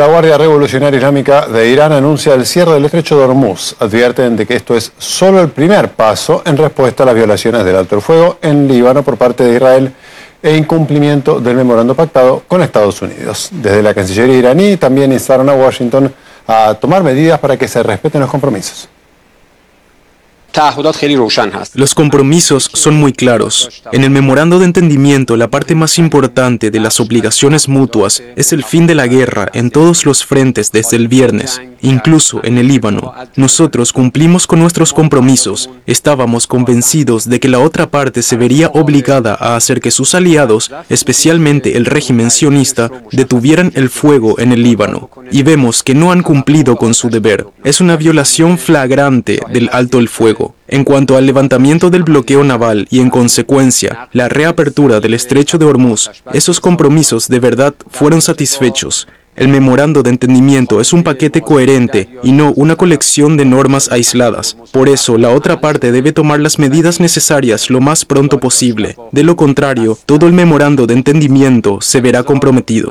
La Guardia Revolucionaria Islámica de Irán anuncia el cierre del estrecho de Hormuz. Advierten de que esto es solo el primer paso en respuesta a las violaciones del alto el fuego en Líbano por parte de Israel e incumplimiento del memorando pactado con Estados Unidos. Desde la Cancillería iraní también instaron a Washington a tomar medidas para que se respeten los compromisos. Los compromisos son muy claros. En el memorando de entendimiento, la parte más importante de las obligaciones mutuas es el fin de la guerra en todos los frentes desde el viernes, incluso en el Líbano. Nosotros cumplimos con nuestros compromisos. Estábamos convencidos de que la otra parte se vería obligada a hacer que sus aliados, especialmente el régimen sionista, detuvieran el fuego en el Líbano. Y vemos que no han cumplido con su deber. Es una violación flagrante del alto el fuego. En cuanto al levantamiento del bloqueo naval y, en consecuencia, la reapertura del estrecho de Hormuz, esos compromisos de verdad fueron satisfechos. El memorando de entendimiento es un paquete coherente y no una colección de normas aisladas. Por eso, la otra parte debe tomar las medidas necesarias lo más pronto posible. De lo contrario, todo el memorando de entendimiento se verá comprometido.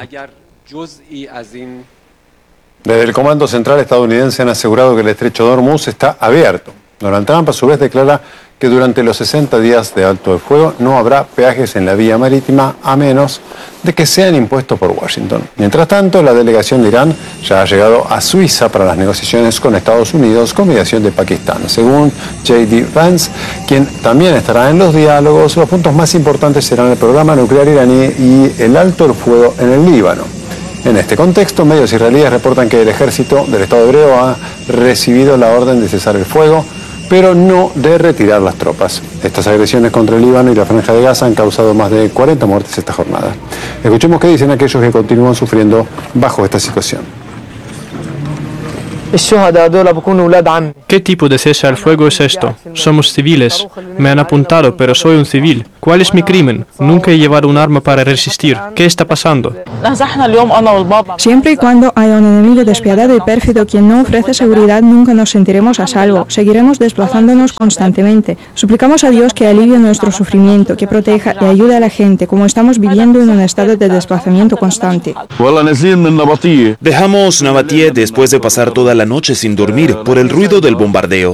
Desde el Comando Central estadounidense han asegurado que el estrecho de Hormuz está abierto. Donald Trump, a su vez, declara que durante los 60 días de alto el fuego no habrá peajes en la vía marítima a menos de que sean impuestos por Washington. Mientras tanto, la delegación de Irán ya ha llegado a Suiza para las negociaciones con Estados Unidos con mediación de Pakistán. Según J.D. Vance, quien también estará en los diálogos, los puntos más importantes serán el programa nuclear iraní y el alto el fuego en el Líbano. En este contexto, medios israelíes reportan que el ejército del Estado hebreo ha recibido la orden de cesar el fuego, pero no de retirar las tropas. Estas agresiones contra el Líbano y la Franja de Gaza han causado más de 40 muertes esta jornada. Escuchemos qué dicen aquellos que continúan sufriendo bajo esta situación. ¿Qué tipo de cesar el fuego es esto? Somos civiles. Me han apuntado, pero soy un civil. ¿Cuál es mi crimen? Nunca he llevado un arma para resistir. ¿Qué está pasando? Siempre y cuando haya un enemigo despiadado y pérfido quien no ofrece seguridad, nunca nos sentiremos a salvo. Seguiremos desplazándonos constantemente. Suplicamos a Dios que alivie nuestro sufrimiento, que proteja y ayude a la gente, como estamos viviendo en un estado de desplazamiento constante. Dejamos Nabatie después de pasar toda la noche sin dormir por el ruido del bombardeo.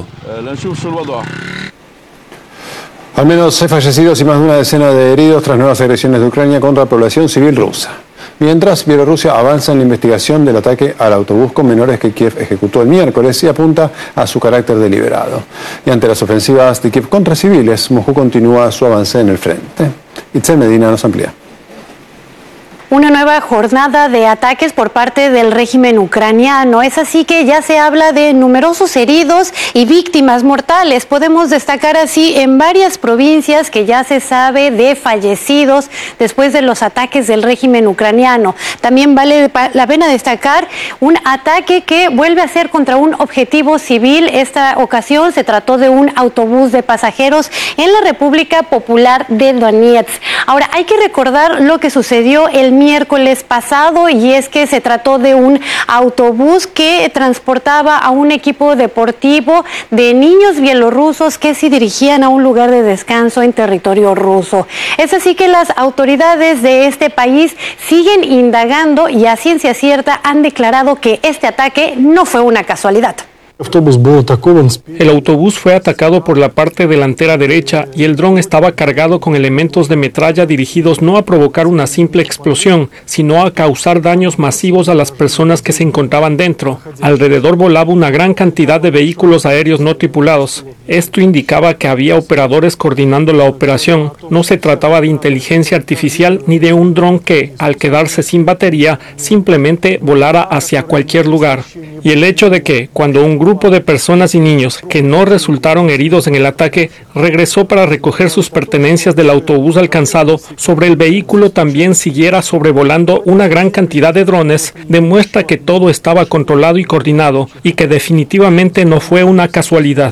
Al menos 6 fallecidos y más de una decena de heridos tras nuevas agresiones de Ucrania contra la población civil rusa. Mientras, Bielorrusia avanza en la investigación del ataque al autobús con menores que Kiev ejecutó el miércoles y apunta a su carácter deliberado. Y ante las ofensivas de Kiev contra civiles, Moscú continúa su avance en el frente. Itzel Medina nos amplía. Una nueva jornada de ataques por parte del régimen ucraniano. Es así que ya se habla de numerosos heridos y víctimas mortales. Podemos destacar así en varias provincias que ya se sabe de fallecidos después de los ataques del régimen ucraniano. También vale la pena destacar un ataque que vuelve a ser contra un objetivo civil. Esta ocasión se trató de un autobús de pasajeros en la República Popular de Donetsk. Ahora, hay que recordar lo que sucedió el miércoles pasado, y es que se trató de un autobús que transportaba a un equipo deportivo de niños bielorrusos que se dirigían a un lugar de descanso en territorio ruso. Es así que las autoridades de este país siguen indagando y a ciencia cierta han declarado que este ataque no fue una casualidad. El autobús fue atacado por la parte delantera derecha y el dron estaba cargado con elementos de metralla dirigidos no a provocar una simple explosión, sino a causar daños masivos a las personas que se encontraban dentro. Alrededor volaba una gran cantidad de vehículos aéreos no tripulados. Esto indicaba que había operadores coordinando la operación. No se trataba de inteligencia artificial ni de un dron que, al quedarse sin batería, simplemente volara hacia cualquier lugar. Y el hecho de que, cuando un grupo de personas y niños que no resultaron heridos en el ataque regresó para recoger sus pertenencias del autobús alcanzado, sobre el vehículo también siguiera sobrevolando una gran cantidad de drones, demuestra que todo estaba controlado y coordinado y que definitivamente no fue una casualidad.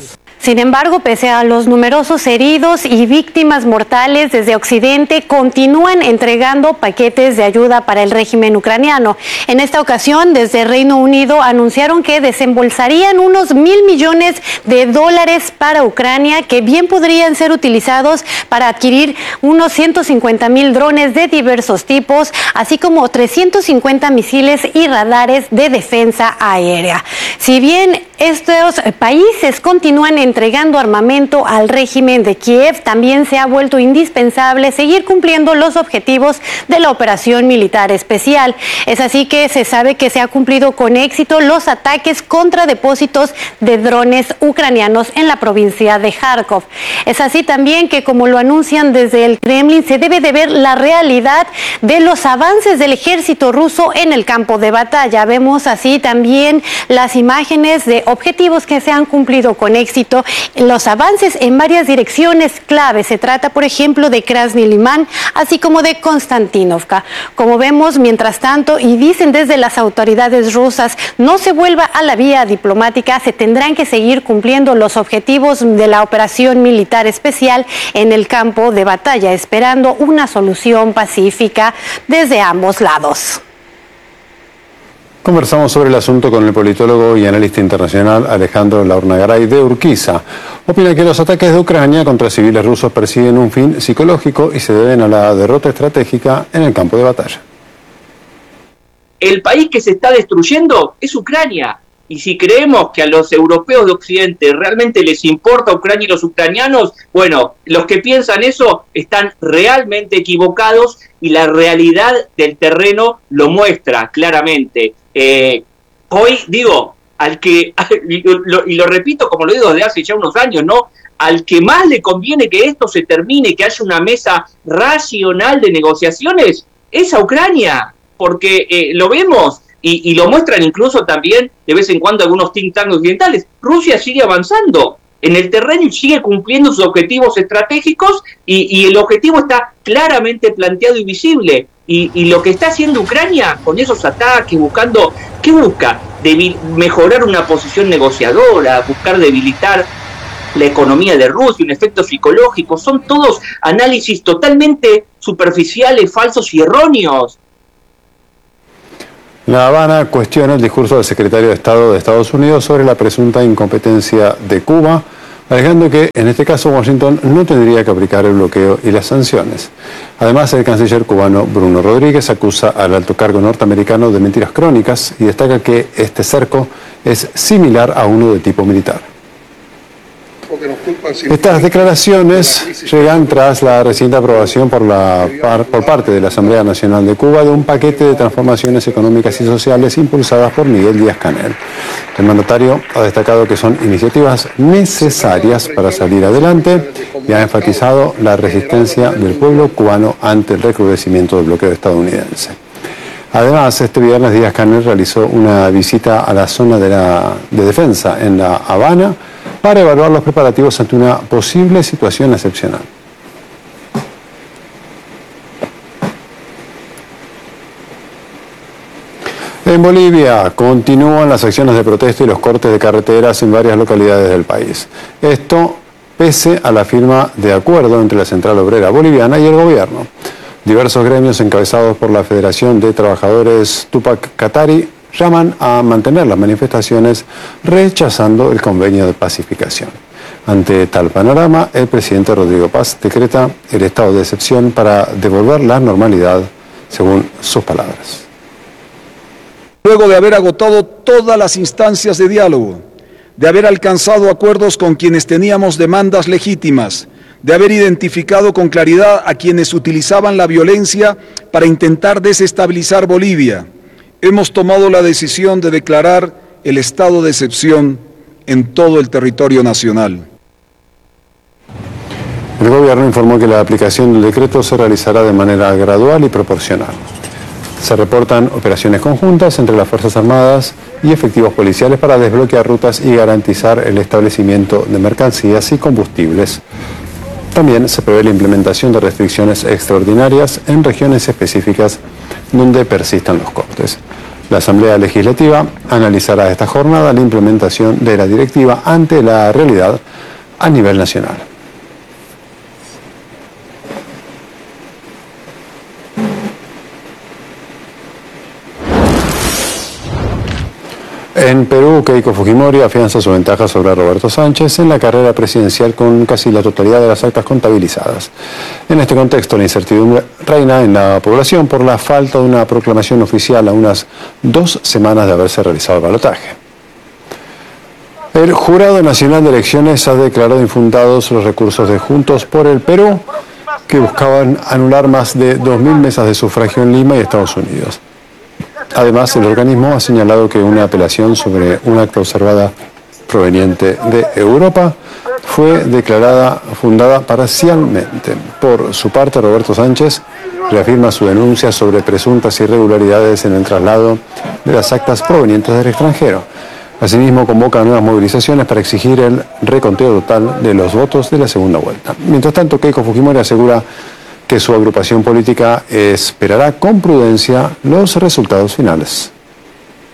Sin embargo, pese a los numerosos heridos y víctimas mortales desde Occidente, continúan entregando paquetes de ayuda para el régimen ucraniano. En esta ocasión, desde Reino Unido anunciaron que desembolsarían unos $1.000 millones para Ucrania, que bien podrían ser utilizados para adquirir unos 150,000 drones de diversos tipos, así como 350 misiles y radares de defensa aérea. Si bien estos países continúan entregando armamento al régimen de Kiev, también se ha vuelto indispensable seguir cumpliendo los objetivos de la operación militar especial. Es así que se sabe que se ha cumplido con éxito los ataques contra depósitos de drones ucranianos en la provincia de Kharkov. Es así también que, como lo anuncian desde el Kremlin, se debe de ver la realidad de los avances del ejército ruso en el campo de batalla. Vemos así también las imágenes de objetivos que se han cumplido con éxito, los avances en varias direcciones clave. Se trata, por ejemplo, de Krasny Liman, así como de Konstantinovka. Como vemos, mientras tanto, y dicen desde las autoridades rusas, no se vuelva a la vía diplomática, se tendrán que seguir cumpliendo los objetivos de la operación militar especial en el campo de batalla, esperando una solución pacífica desde ambos lados. Conversamos sobre el asunto con el politólogo y analista internacional Alejandro Laurnagaray de Urquiza. Opina que los ataques de Ucrania contra civiles rusos persiguen un fin psicológico y se deben a la derrota estratégica en el campo de batalla. El país que se está destruyendo es Ucrania. Y si creemos que a los europeos de Occidente realmente les importa Ucrania y los ucranianos, bueno, los que piensan eso están realmente equivocados y la realidad del terreno lo muestra claramente. Hoy digo, y lo repito como lo digo desde hace ya unos años, ¿no? Al que más le conviene que esto se termine, que haya una mesa racional de negociaciones, es a Ucrania, porque lo vemos. Y lo muestran incluso también de vez en cuando algunos think tanks occidentales. Rusia sigue avanzando en el terreno y sigue cumpliendo sus objetivos estratégicos y el objetivo está claramente planteado y visible. Y lo que está haciendo Ucrania con esos ataques, buscando, ¿qué busca? Mejorar una posición negociadora, buscar debilitar la economía de Rusia, un efecto psicológico. Son todos análisis totalmente superficiales, falsos y erróneos. La Habana cuestiona el discurso del secretario de Estado de Estados Unidos sobre la presunta incompetencia de Cuba, alegando que en este caso Washington no tendría que aplicar el bloqueo y las sanciones. Además, el canciller cubano Bruno Rodríguez acusa al alto cargo norteamericano de mentiras crónicas y destaca que este cerco es similar a uno de tipo militar. Estas declaraciones llegan tras la reciente aprobación por parte de la Asamblea Nacional de Cuba de un paquete de transformaciones económicas y sociales impulsadas por Miguel Díaz-Canel. El mandatario ha destacado que son iniciativas necesarias para salir adelante y ha enfatizado la resistencia del pueblo cubano ante el recrudecimiento del bloqueo estadounidense. Además, este viernes Díaz-Canel realizó una visita a la zona de defensa en La Habana para evaluar los preparativos ante una posible situación excepcional. En Bolivia continúan las acciones de protesta y los cortes de carreteras en varias localidades del país. Esto pese a la firma de acuerdo entre la Central Obrera Boliviana y el gobierno. Diversos gremios encabezados por la Federación de Trabajadores Tupac Katari llaman a mantener las manifestaciones rechazando el convenio de pacificación. Ante tal panorama, el presidente Rodrigo Paz decreta el estado de excepción para devolver la normalidad, según sus palabras. Luego de haber agotado todas las instancias de diálogo, de haber alcanzado acuerdos con quienes teníamos demandas legítimas, de haber identificado con claridad a quienes utilizaban la violencia para intentar desestabilizar Bolivia, hemos tomado la decisión de declarar el estado de excepción en todo el territorio nacional. El gobierno informó que la aplicación del decreto se realizará de manera gradual y proporcional. Se reportan operaciones conjuntas entre las Fuerzas Armadas y efectivos policiales para desbloquear rutas y garantizar el establecimiento de mercancías y combustibles. También se prevé la implementación de restricciones extraordinarias en regiones específicas donde persistan los cortes. La Asamblea Legislativa analizará esta jornada la implementación de la directiva ante la realidad a nivel nacional. En Perú, Keiko Fujimori afianza su ventaja sobre Roberto Sánchez en la carrera presidencial con casi la totalidad de las actas contabilizadas. En este contexto, la incertidumbre reina en la población por la falta de una proclamación oficial a unas 2 semanas de haberse realizado el balotaje. El Jurado Nacional de Elecciones ha declarado infundados los recursos de Juntos por el Perú, que buscaban anular más de 2.000 mesas de sufragio en Lima y Estados Unidos. Además, el organismo ha señalado que una apelación sobre un acta observada proveniente de Europa fue declarada fundada parcialmente. Por su parte, Roberto Sánchez reafirma su denuncia sobre presuntas irregularidades en el traslado de las actas provenientes del extranjero. Asimismo, convoca nuevas movilizaciones para exigir el reconteo total de los votos de la segunda vuelta. Mientras tanto, Keiko Fujimori asegura que su agrupación política esperará con prudencia los resultados finales.